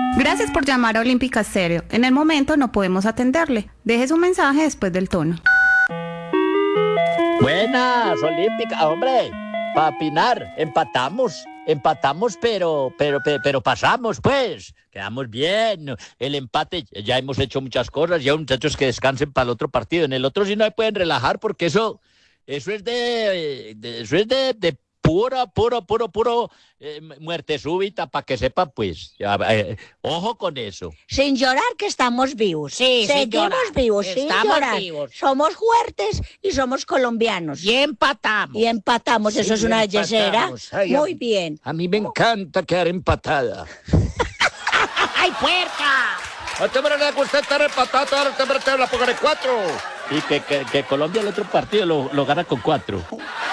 Gracias por llamar a Olímpica Stereo. En el momento no podemos atenderle. Deje su mensaje después del tono. Buenas, Olímpica, hombre, para opinar, empatamos, pero pasamos, pues, quedamos bien, el empate, ya hemos hecho muchas cosas, ya muchachos que descansen para el otro partido, en el otro sí no se pueden relajar porque eso es de puro, muerte súbita, para que sepa, pues, ojo con eso. Sin llorar que estamos vivos. Sí, sin Seguimos llorar. vivos, sin Estamos llorar. vivos. Somos fuertes y somos colombianos. Y empatamos. Y empatamos, eso es una yesera. empatamos. Ay, Muy bien. A mí me encanta quedar empatada. ¡Ay, puerca! A usted me le gusta estar empatado, ahora usted me la ponga de 4. Y que Colombia el otro partido lo gana con 4.